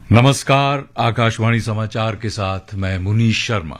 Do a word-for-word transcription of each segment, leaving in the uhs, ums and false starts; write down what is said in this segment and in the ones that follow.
नमस्कार, आकाशवाणी समाचार के साथ मैं मुनीश शर्मा।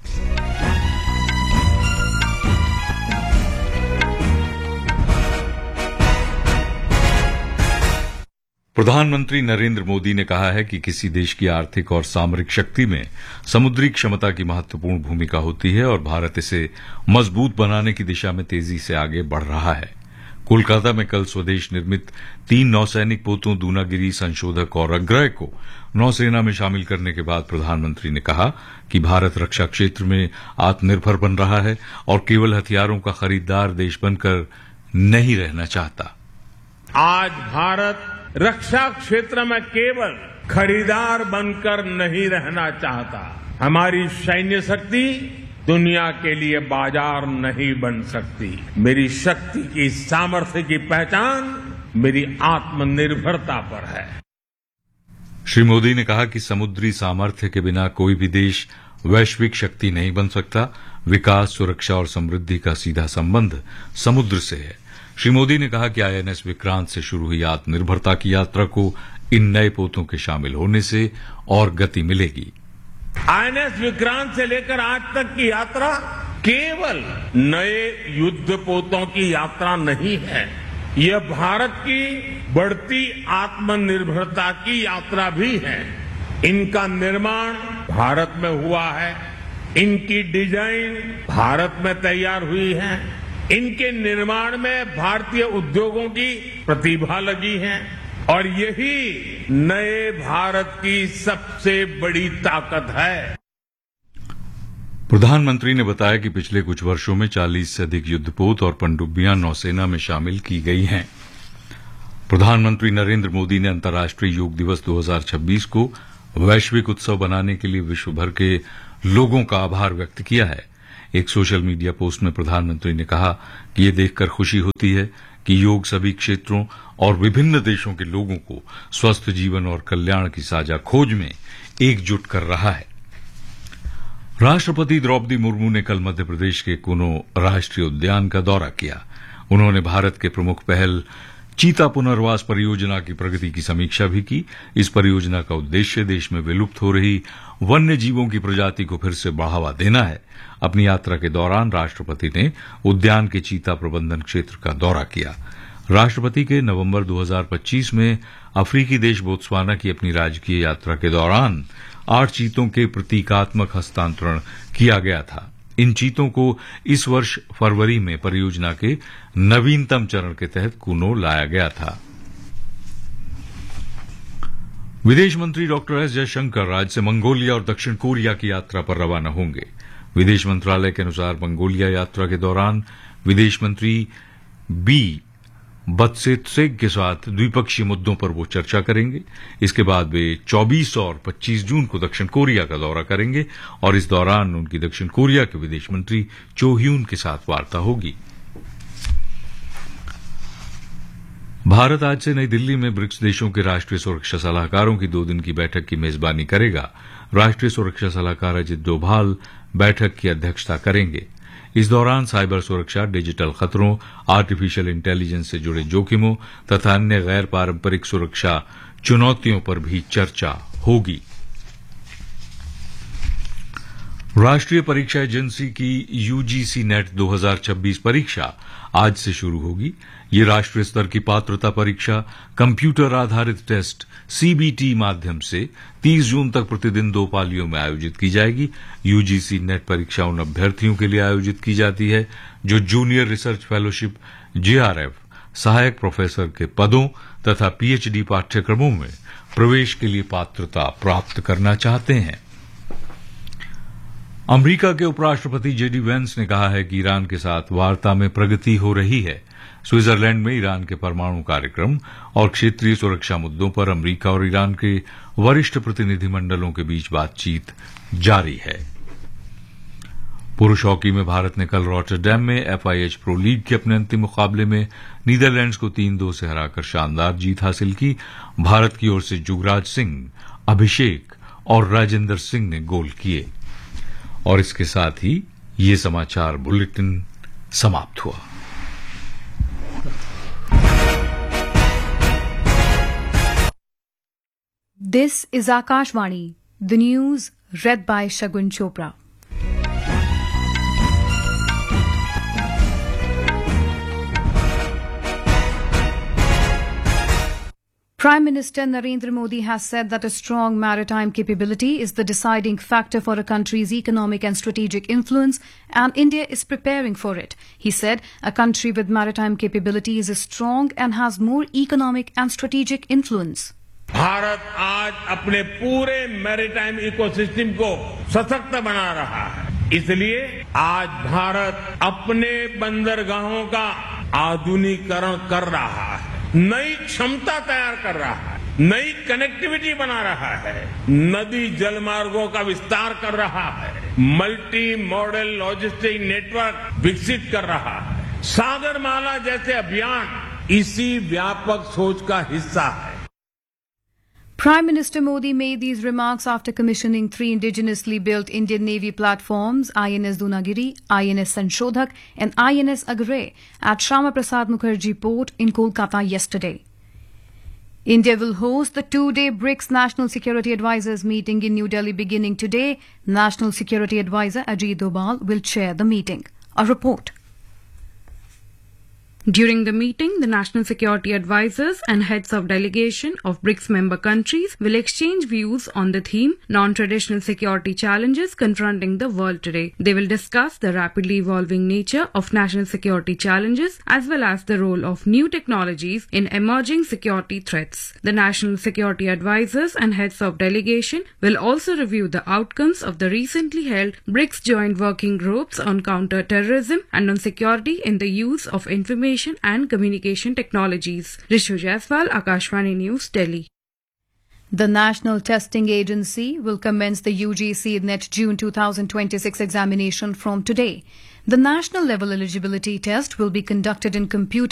प्रधानमंत्री नरेंद्र मोदी ने कहा है कि किसी देश की आर्थिक और सामरिक शक्ति में समुद्री क्षमता की महत्वपूर्ण भूमिका होती है और भारत इसे मजबूत बनाने की दिशा में तेजी से आगे बढ़ रहा है। कोलकाता में कल स्वदेश निर्मित तीन नौसैनिक पोतों दूनागिरी, संशोधक और अग्रय को नौसेना में शामिल करने के बाद प्रधानमंत्री ने कहा कि भारत रक्षा क्षेत्र में आत्मनिर्भर बन रहा है और केवल हथियारों का खरीदार देश बनकर नहीं रहना चाहता। आज भारत रक्षा क्षेत्र में केवल खरीदार बनकर नहीं रहना चाहता। हमारी सैन्य शक्ति दुनिया के लिए बाजार नहीं बन सकती। मेरी शक्ति की, सामर्थ्य की पहचान मेरी आत्मनिर्भरता पर है। श्री मोदी ने कहा कि समुद्री सामर्थ्य के बिना कोई भी देश वैश्विक शक्ति नहीं बन सकता। विकास, सुरक्षा और समृद्धि का सीधा संबंध समुद्र से है। श्री मोदी ने कहा कि आईएनएस विक्रांत से शुरू हुई आत्मनिर्भरता की यात्रा को इन नए पोतों के शामिल होने से और गति मिलेगी। आईएनएस विक्रांत से लेकर आज तक की यात्रा केवल नए युद्ध पोतों की यात्रा नहीं है, यह भारत की बढ़ती आत्मनिर्भरता की यात्रा भी है। इनका निर्माण भारत में हुआ है, इनकी डिजाइन भारत में तैयार हुई है, इनके निर्माण में भारतीय उद्योगों की प्रतिभा लगी है और यही नए भारत की सबसे बड़ी ताकत है। प्रधानमंत्री ने बताया कि पिछले कुछ वर्षों में चालीस से अधिक युद्धपोत और पनडुब्बियां नौसेना में शामिल की गई हैं। प्रधानमंत्री नरेंद्र मोदी ने अंतर्राष्ट्रीय योग दिवस दो हज़ार छब्बीस को वैश्विक उत्सव बनाने के लिए विश्व भर के लोगों का आभार व्यक्त किया है। एक सोशल मीडिया पोस्ट में प्रधानमंत्री ने कहा कि ये देखकर खुशी होती है कि योग सभी क्षेत्रों और विभिन्न देशों के लोगों को स्वस्थ जीवन और कल्याण की साझा खोज में एकजुट कर रहा है। राष्ट्रपति द्रौपदी मुर्मू ने कल मध्य प्रदेश के कुनो राष्ट्रीय उद्यान का दौरा किया। उन्होंने भारत के प्रमुख पहल चीता पुनर्वास परियोजना की प्रगति की समीक्षा भी की। इस परियोजना का उद्देश्य देश में विलुप्त हो रही वन्य जीवों की प्रजाति को फिर से बढ़ावा देना है। अपनी यात्रा के दौरान राष्ट्रपति ने उद्यान के चीता प्रबंधन क्षेत्र का दौरा किया। राष्ट्रपति के नवंबर दो हज़ार पच्चीस में अफ्रीकी देश बोत्सवाना की अपनी राजकीय यात्रा के दौरान आठ चीतों के प्रतीकात्मक हस्तांतरण किया गया था। इन चीतों को इस वर्ष फरवरी में परियोजना के नवीनतम चरण के तहत कुनो लाया गया था। विदेश मंत्री डॉक्टर एस जयशंकर आज से मंगोलिया और दक्षिण कोरिया की यात्रा पर रवाना होंगे। विदेश मंत्रालय के अनुसार मंगोलिया यात्रा के दौरान विदेश मंत्री बी बत्सेत्सेग के साथ द्विपक्षीय मुद्दों पर वो चर्चा करेंगे। इसके बाद वे चौबीस और पच्चीस जून को दक्षिण कोरिया का दौरा करेंगे और इस दौरान उनकी दक्षिण कोरिया के विदेश मंत्री चो ह्यून के साथ वार्ता होगी। भारत आज से नई दिल्ली में ब्रिक्स देशों के राष्ट्रीय सुरक्षा सलाहकारों की दो दिन की बैठक की मेजबानी करेगा। राष्ट्रीय सुरक्षा सलाहकार अजित डोभाल बैठक की अध्यक्षता करेंगे। इस दौरान साइबर सुरक्षा, डिजिटल खतरों, आर्टिफिशियल इंटेलिजेंस से जुड़े जोखिमों तथा अन्य गैर पारंपरिक सुरक्षा चुनौतियों पर भी चर्चा होगी। राष्ट्रीय परीक्षा एजेंसी की यूजीसी नेट दो हज़ार छब्बीस परीक्षा आज से शुरू होगी। ये राष्ट्रीय स्तर की पात्रता परीक्षा कंप्यूटर आधारित टेस्ट सीबीटी माध्यम से तीस जून तक प्रतिदिन दो पालियों में आयोजित की जाएगी। यूजीसी नेट परीक्षा उन अभ्यर्थियों के लिए आयोजित की जाती है जो जूनियर रिसर्च फेलोशिप, जेआरएफ, सहायक प्रोफेसर के पदों तथा पीएचडी पाठ्यक्रमों में प्रवेश के लिए पात्रता प्राप्त करना चाहते हैं। अमेरिका के उपराष्ट्रपति जेडी वेंस ने कहा है कि ईरान के साथ वार्ता में प्रगति हो रही है। स्विट्जरलैंड में ईरान के परमाणु कार्यक्रम और क्षेत्रीय सुरक्षा मुद्दों पर अमेरिका और ईरान के वरिष्ठ प्रतिनिधिमंडलों के बीच बातचीत जारी है। पुरुष हॉकी में भारत ने कल रॉटरडैम में एफआईएच प्रो लीग के अपने अंतिम मुकाबले में नीदरलैंड्स को तीन दो से हराकर शानदार जीत हासिल की। भारत की ओर से जुगराज सिंह, अभिषेक और राजेंद्र सिंह ने गोल किए। और इसके साथ ही ये समाचार बुलेटिन समाप्त हुआ। This is Akashvani, the news read by Shagun Chopra. Prime Minister Narendra Modi has said that a strong maritime capability is the deciding factor for a country's economic and strategic influence, and India is preparing for it. He said a country with maritime capability is strong and has more economic and strategic influence. Bharat आज अपने पूरे maritime ecosystem को सशक्त बना रहा है। इसलिए आज भारत अपने बंदरगाहों का आधुनिकीकरण कर रहा है, नई क्षमता तैयार कर रहा है, नई कनेक्टिविटी बना रहा है, नदी जलमार्गों का विस्तार कर रहा है, मल्टी मॉडल लॉजिस्टिक नेटवर्क विकसित कर रहा है। सागरमाला जैसे अभियान इसी व्यापक सोच का हिस्सा है। Prime Minister Modi made these remarks after commissioning three indigenously built Indian Navy platforms, I N S Dunagiri, I N S Sanshodhak and I N S Agre at Shyama Prasad Mukherjee Port in Kolkata yesterday. India will host the two-day BRICS National Security Advisors meeting in New Delhi beginning today. National Security Advisor Ajit Doval will chair the meeting. A report. During the meeting, the national security advisors and heads of delegation of BRICS member countries will exchange views on the theme non-traditional security challenges confronting the world today. They will discuss the rapidly evolving nature of national security challenges as well as the role of new technologies in emerging security threats. The national security advisors and heads of delegation will also review the outcomes of the recently held BRICS joint working groups on counter-terrorism and on security in the use of information and communication technologies. Rishu Jaiswal, Akashvani News, Delhi. The National Testing Agency will commence the U G C NET June twenty twenty-six examination from today. The national level eligibility test will be conducted in computer